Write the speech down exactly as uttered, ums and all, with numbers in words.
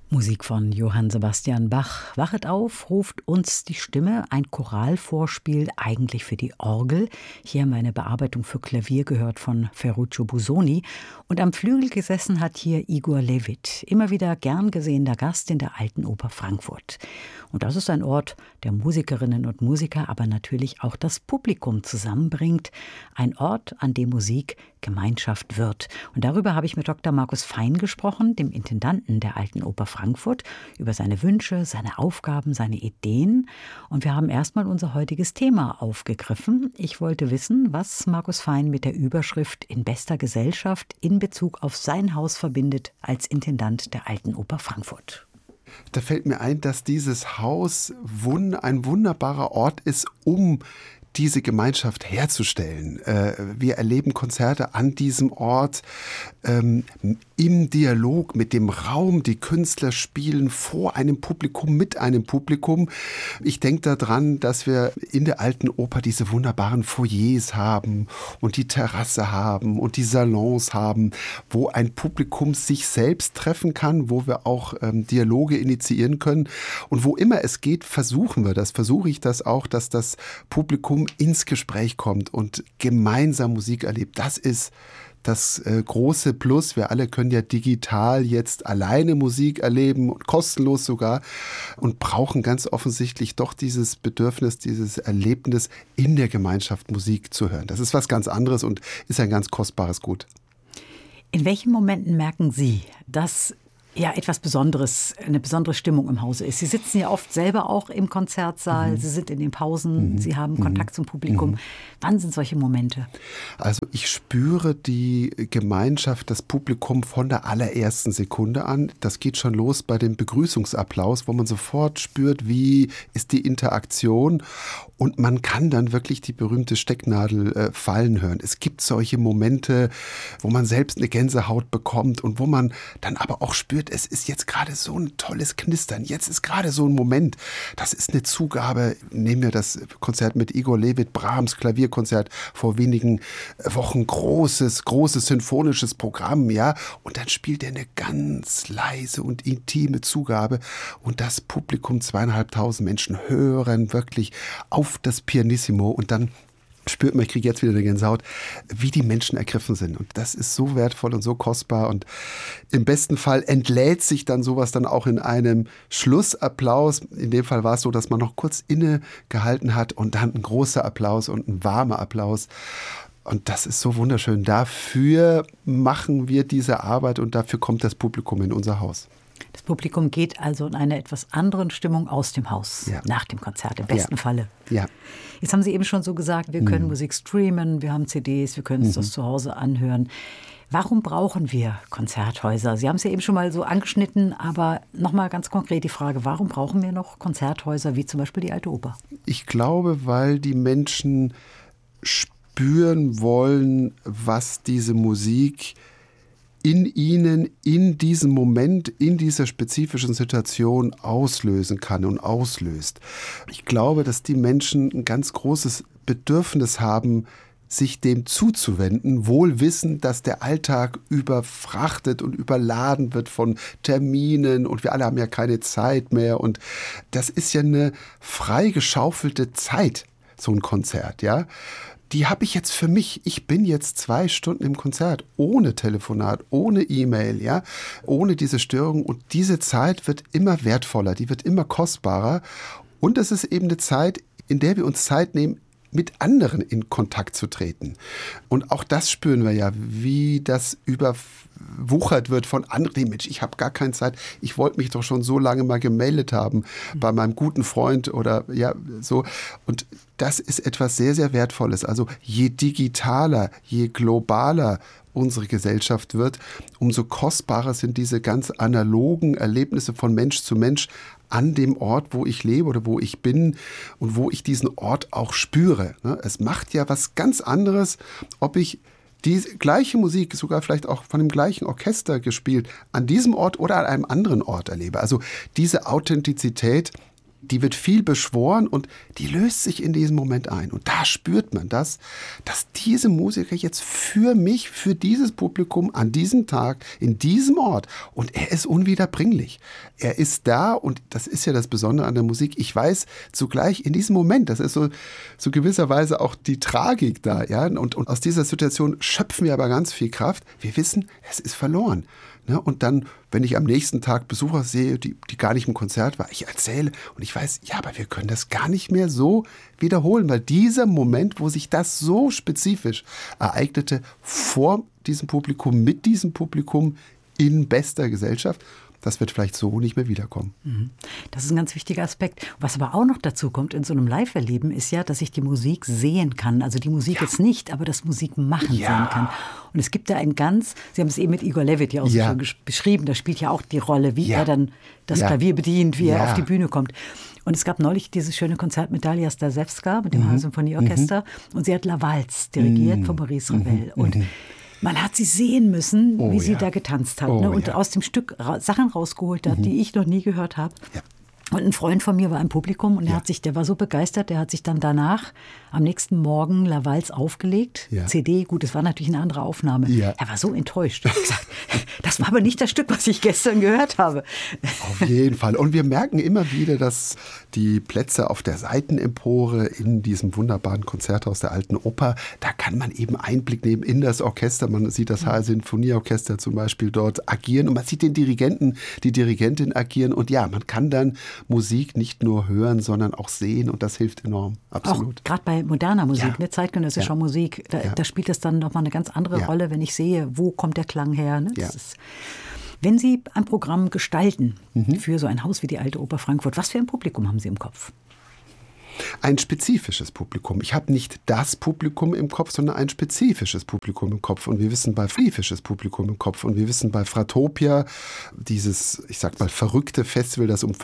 Musik von Johann Sebastian Bach. Wachet auf, ruft uns die Stimme, ein Choralvorspiel eigentlich für die Orgel. Hier haben wir eine Bearbeitung für Klavier gehört von Ferruccio Busoni. Und am Flügel gesessen hat hier Igor Levit, immer wieder gern gesehener Gast in der Alten Oper Frankfurt. Und das ist ein Ort, der Musikerinnen und Musiker, aber natürlich auch das Publikum zusammenbringt. Ein Ort, an dem Musik Gemeinschaft wird. Und darüber habe ich mit Doktor Markus Fein gesprochen, dem Intendanten der Alten Oper Frankfurt, über seine Wünsche, seine Aufgaben, seine Ideen. Und wir haben erstmal unser heutiges Thema aufgegriffen. Ich wollte wissen, was Markus Fein mit der Überschrift In bester Gesellschaft in Bezug auf sein Haus verbindet als Intendant der Alten Oper Frankfurt. Da fällt mir ein, dass dieses Haus ein wunderbarer Ort ist, um diese Gemeinschaft herzustellen. Wir erleben Konzerte an diesem Ort ähm, im Dialog mit dem Raum. Die Künstler spielen vor einem Publikum, mit einem Publikum. Ich denke daran, dass wir in der Alten Oper diese wunderbaren Foyers haben und die Terrasse haben und die Salons haben, wo ein Publikum sich selbst treffen kann, wo wir auch ähm, Dialoge initiieren können. Und wo immer es geht, versuchen wir das, versuche ich das auch, dass das Publikum ins Gespräch kommt und gemeinsam Musik erlebt. Das ist das äh, große Plus. Wir alle können ja digital jetzt alleine Musik erleben und kostenlos sogar und brauchen ganz offensichtlich doch dieses Bedürfnis, dieses Erlebnis in der Gemeinschaft Musik zu hören. Das ist was ganz anderes und ist ein ganz kostbares Gut. In welchen Momenten merken Sie, dass ja etwas Besonderes, eine besondere Stimmung im Hause ist? Sie sitzen ja oft selber auch im Konzertsaal, mhm. Sie sind in den Pausen, mhm. Sie haben Kontakt zum Publikum. Mhm. Wann sind solche Momente? Also ich spüre die Gemeinschaft, das Publikum von der allerersten Sekunde an. Das geht schon los bei dem Begrüßungsapplaus, wo man sofort spürt, wie ist die Interaktion. Und man kann dann wirklich die berühmte Stecknadel äh, fallen hören. Es gibt solche Momente, wo man selbst eine Gänsehaut bekommt und wo man dann aber auch spürt, es ist jetzt gerade so ein tolles Knistern. Jetzt ist gerade so ein Moment. Das ist eine Zugabe. Nehmen wir das Konzert mit Igor Levit, Brahms Klavierkonzert vor wenigen Wochen. Großes, großes symphonisches Programm, ja. Und dann spielt er eine ganz leise und intime Zugabe. Und das Publikum, zweieinhalbtausend Menschen, hören wirklich auf das Pianissimo. Und dann spürt man, ich kriege jetzt wieder eine Gänsehaut, wie die Menschen ergriffen sind. Und das ist so wertvoll und so kostbar. Und im besten Fall entlädt sich dann sowas dann auch in einem Schlussapplaus. In dem Fall war es so, dass man noch kurz innegehalten hat und dann ein großer Applaus und ein warmer Applaus. Und das ist so wunderschön. Dafür machen wir diese Arbeit und dafür kommt das Publikum in unser Haus. Das Publikum geht also in einer etwas anderen Stimmung aus dem Haus, ja. Nach dem Konzert, im besten ja. Falle. Ja. Jetzt haben Sie eben schon so gesagt, wir können mhm. Musik streamen, wir haben C Ds, wir können uns mhm. das zu Hause anhören. Warum brauchen wir Konzerthäuser? Sie haben es ja eben schon mal so angeschnitten, aber nochmal ganz konkret die Frage, warum brauchen wir noch Konzerthäuser wie zum Beispiel die Alte Oper? Ich glaube, weil die Menschen spüren wollen, was diese Musik in ihnen, in diesem Moment, in dieser spezifischen Situation auslösen kann und auslöst. Ich glaube, dass die Menschen ein ganz großes Bedürfnis haben, sich dem zuzuwenden, wohl wissend, dass der Alltag überfrachtet und überladen wird von Terminen und wir alle haben ja keine Zeit mehr und das ist ja eine freigeschaufelte Zeit, so ein Konzert, ja. Die habe ich jetzt für mich. Ich bin jetzt zwei Stunden im Konzert, ohne Telefonat, ohne E-Mail, ja, ohne diese Störung. Und diese Zeit wird immer wertvoller, die wird immer kostbarer. Und es ist eben eine Zeit, in der wir uns Zeit nehmen, mit anderen in Kontakt zu treten. Und auch das spüren wir ja, wie das überwuchert wird von anderen. Mensch, ich habe gar keine Zeit. Ich wollte mich doch schon so lange mal gemeldet haben bei meinem guten Freund oder ja, so. Und das ist etwas sehr, sehr Wertvolles. Also je digitaler, je globaler unsere Gesellschaft wird, umso kostbarer sind diese ganz analogen Erlebnisse von Mensch zu Mensch an dem Ort, wo ich lebe oder wo ich bin und wo ich diesen Ort auch spüre. Es macht ja was ganz anderes, ob ich die gleiche Musik, sogar vielleicht auch von dem gleichen Orchester gespielt, an diesem Ort oder an einem anderen Ort erlebe. Also diese Authentizität, die wird viel beschworen und die löst sich in diesem Moment ein. Und da spürt man das, dass diese Musiker jetzt für mich, für dieses Publikum an diesem Tag, in diesem Ort, und er ist unwiederbringlich. Er ist da und das ist ja das Besondere an der Musik. Ich weiß zugleich in diesem Moment, das ist so, so gewisserweise auch die Tragik da, ja. Und, und aus dieser Situation schöpfen wir aber ganz viel Kraft. Wir wissen, es ist verloren. Ne? Und dann, wenn ich am nächsten Tag Besucher sehe, die, die gar nicht im Konzert war, ich erzähle und ich weiß, ja, aber wir können das gar nicht mehr so wiederholen, weil dieser Moment, wo sich das so spezifisch ereignete, vor diesem Publikum, mit diesem Publikum, in bester Gesellschaft, das wird vielleicht so nicht mehr wiederkommen. Das ist ein ganz wichtiger Aspekt. Was aber auch noch dazu kommt in so einem Live-Erleben ist ja, dass ich die Musik sehen kann. Also die Musik ja. jetzt nicht, aber das Musik machen ja. sehen kann. Und es gibt da ein ganz, Sie haben es eben mit Igor Levit ja auch so ja. schon beschrieben, da spielt ja auch die Rolle, wie ja. er dann das ja. Klavier bedient, wie ja. er auf die Bühne kommt. Und es gab neulich dieses schöne Konzert mit Dalia Stasewska, mit dem mhm. Symphonieorchester. Mhm. Und sie hat La Valse dirigiert mhm. von Maurice Ravel. Mhm. Und man hat sie sehen müssen, oh, wie sie ja. da getanzt hat. Oh, ne? Und ja. aus dem Stück ra- Sachen rausgeholt hat, mhm. die ich noch nie gehört habe. Ja. Und ein Freund von mir war im Publikum und der, ja. hat sich, der war so begeistert, der hat sich dann danach am nächsten Morgen La Valse aufgelegt. Ja. C D, gut, es war natürlich eine andere Aufnahme. Ja. Er war so enttäuscht. Er hat gesagt, das war aber nicht das Stück, was ich gestern gehört habe. Auf jeden Fall. Und wir merken immer wieder, dass die Plätze auf der Seitenempore in diesem wunderbaren Konzerthaus der Alten Oper, da kann man eben Einblick nehmen in das Orchester. Man sieht das H R Sinfonieorchester zum Beispiel dort agieren und man sieht den Dirigenten, die Dirigentin agieren. Und ja, man kann dann Musik nicht nur hören, sondern auch sehen und das hilft enorm. Absolut. Auch gerade bei moderner Musik, Ja. ne, zeitgenössischer Ja. Musik, da, Ja. da spielt es dann nochmal eine ganz andere Ja. Rolle, wenn ich sehe, wo kommt der Klang her. Ne? Das Ja. ist, wenn Sie ein Programm gestalten Mhm. für so ein Haus wie die Alte Oper Frankfurt, was für ein Publikum haben Sie im Kopf? Ein spezifisches Publikum. Ich habe nicht das Publikum im Kopf, sondern ein spezifisches Publikum im Kopf. Und wir wissen bei spezifisches Publikum im Kopf. Und wir wissen bei Fratopia, dieses, ich sag mal, verrückte Festival, das um